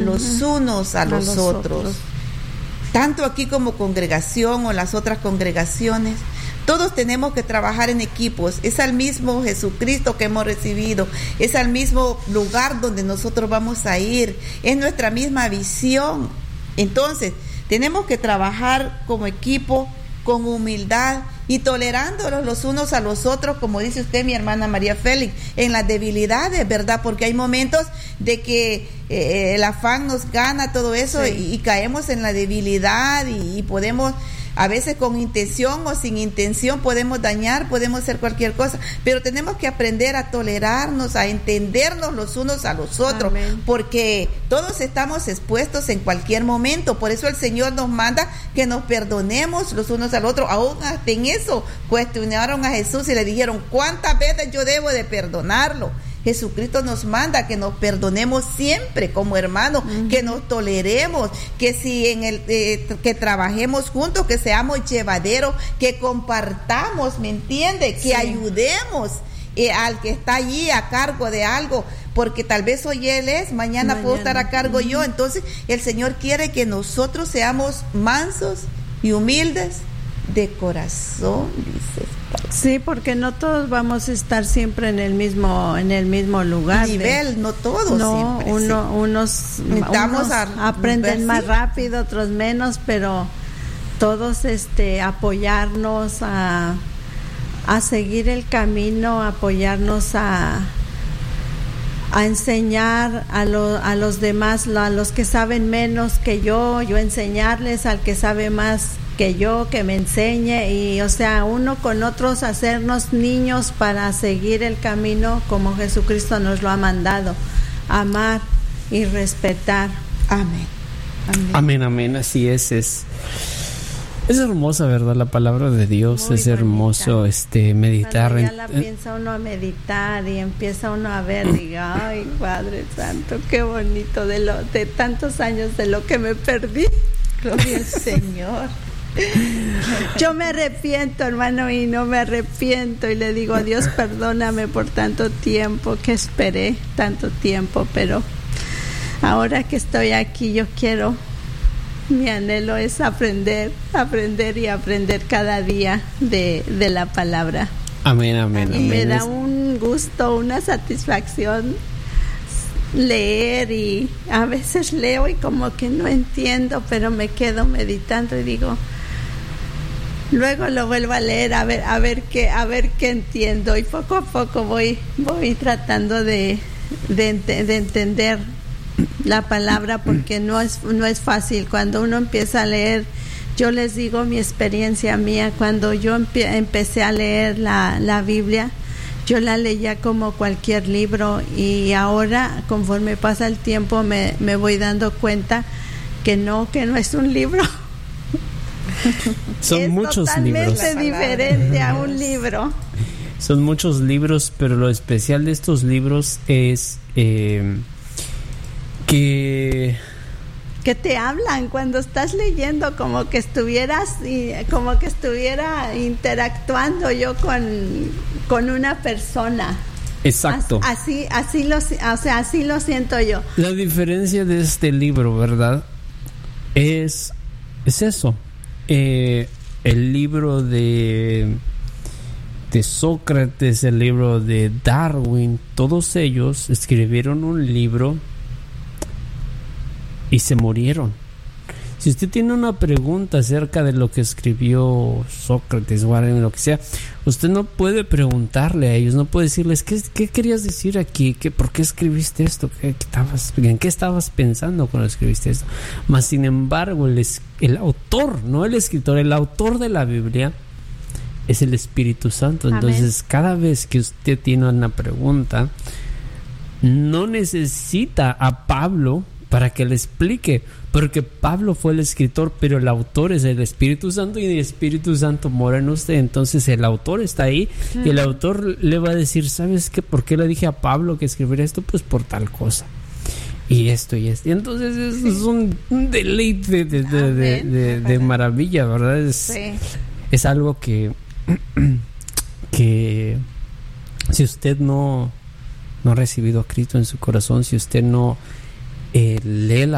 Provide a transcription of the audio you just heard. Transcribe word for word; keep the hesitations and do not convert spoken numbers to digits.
los unos a, a los, los otros. otros. Tanto aquí como congregación o las otras congregaciones, todos tenemos que trabajar en equipos. Es al mismo Jesucristo que hemos recibido, es al mismo lugar donde nosotros vamos a ir, es nuestra misma visión. Entonces, tenemos que trabajar como equipo, con humildad y tolerándolos los unos a los otros, como dice usted, mi hermana María Félix, en las debilidades, ¿verdad? Porque hay momentos de que eh, el afán nos gana todo eso, sí. y, y caemos en la debilidad y, y podemos, a veces con intención o sin intención, podemos dañar, podemos hacer cualquier cosa, pero tenemos que aprender a tolerarnos, a entendernos los unos a los otros. Amén. Porque todos estamos expuestos en cualquier momento. Por eso el Señor nos manda que nos perdonemos los unos al otro. Aún hasta en eso cuestionaron a Jesús y le dijeron, ¿cuántas veces yo debo de perdonarlo? Jesucristo nos manda que nos perdonemos siempre como hermanos, uh-huh. que nos toleremos, que si en el eh, que trabajemos juntos, que seamos llevaderos, que compartamos, ¿me entiende? Que sí. ayudemos eh, al que está allí a cargo de algo, porque tal vez hoy él es, mañana, mañana. puedo estar a cargo uh-huh. yo. Entonces el Señor quiere que nosotros seamos mansos y humildes de corazón, dice. Sí, porque no todos vamos a estar siempre en el mismo en el mismo lugar. Nivel, de, no todos no, siempre. Uno, sí. Unos, unos a, aprenden más sí. rápido, otros menos, pero todos este apoyarnos a, a seguir el camino, apoyarnos a a enseñar a, lo, a los demás, a los que saben menos que yo, yo enseñarles al que sabe más que yo, que me enseñe, y o sea, uno con otros hacernos niños para seguir el camino como Jesucristo nos lo ha mandado, amar y respetar. Amén. Amén, amén, amén. Así es, es es hermosa, ¿verdad? La palabra de Dios. Muy es bonita. Hermoso este meditar. Cuando ya la en, piensa uno a meditar y empieza uno a ver, diga, ay, Padre Santo, qué bonito, de lo de tantos años de lo que me perdí. Gloria al Señor. Yo me arrepiento, hermano, y no me arrepiento, y le digo a Dios, perdóname por tanto tiempo que esperé, tanto tiempo, pero ahora que estoy aquí yo quiero, mi anhelo es aprender, aprender y aprender cada día de, de la palabra. Amén, amén, y amén. Me da un gusto, una satisfacción leer, y a veces leo y como que no entiendo, pero me quedo meditando y digo, luego lo vuelvo a leer a ver a ver qué a ver qué entiendo, y poco a poco voy voy tratando de de, de entender la palabra, porque no es no es fácil cuando uno empieza a leer. Yo les digo mi experiencia mía, cuando yo empe- empecé a leer la la Biblia, yo la leía como cualquier libro, y ahora conforme pasa el tiempo me me voy dando cuenta que no que no es un libro. Son es muchos libros. Es totalmente diferente a un libro. Son muchos libros, pero lo especial de estos libros es eh, que que te hablan cuando estás leyendo, como que estuvieras y como que estuviera interactuando yo con con una persona. Exacto. Así así lo o sea, así lo siento yo. La diferencia de este libro, ¿verdad? Es es eso. Eh, el libro de de Sócrates, el libro de Darwin, todos ellos escribieron un libro y se murieron. Si usted tiene una pregunta acerca de lo que escribió Sócrates o lo que sea, usted no puede preguntarle a ellos, no puede decirles ¿qué, qué querías decir aquí? ¿Qué, ¿Por qué escribiste esto? ¿Qué, qué estabas, ¿En qué estabas pensando cuando escribiste esto? Mas sin embargo, el, el autor, no el escritor, el autor de la Biblia es el Espíritu Santo. Entonces, Amén. Cada vez que usted tiene una pregunta, no necesita a Pablo para que le explique, porque Pablo fue el escritor, pero el autor es el Espíritu Santo, y el Espíritu Santo mora en usted. Entonces el autor está ahí, uh-huh. y el autor le va a decir, ¿sabes qué? ¿Por qué le dije a Pablo que escribiera esto? Pues por tal cosa, y esto y esto. Y entonces es, sí. es un, un deleite de, de, de, de, de, de maravilla, ¿verdad? Es, sí. es algo que que si usted no no ha recibido a Cristo en su corazón, si usted no eh, lee la